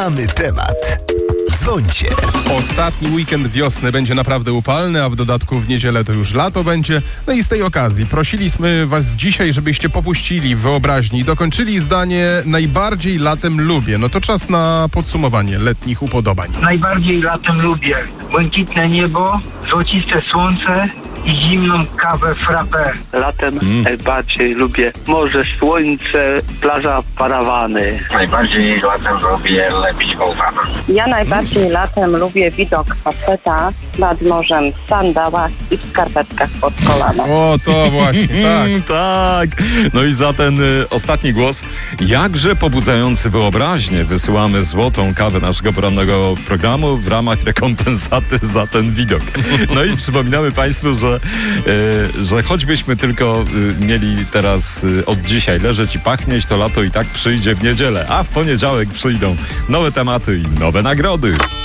Mamy temat. Dzwońcie. Ostatni weekend wiosny będzie naprawdę upalny, a w dodatku w niedzielę to już lato będzie. No i z tej okazji prosiliśmy was dzisiaj, żebyście popuścili wyobraźni i dokończyli zdanie najbardziej latem lubię. No to czas na podsumowanie letnich upodobań. Najbardziej latem lubię błękitne niebo, złociste słońce i zimną kawę frappé. Latem najbardziej lubię morze, słońce, plaża, parawany. Najbardziej latem lubię lepić bałwana. Ja najbardziej latem lubię widok faceta nad morzem w sandałach i w skarpetkach pod kolana. O, to właśnie, tak. Tak. No i za ten ostatni głos, jakże pobudzający wyobraźnię, wysyłamy złotą kawę naszego porannego programu w ramach rekompensaty za ten widok. No i przypominamy Państwu, że choćbyśmy tylko mieli teraz od dzisiaj leżeć i pachnieć, to lato i tak przyjdzie w niedzielę, a w poniedziałek przyjdą nowe tematy i nowe nagrody.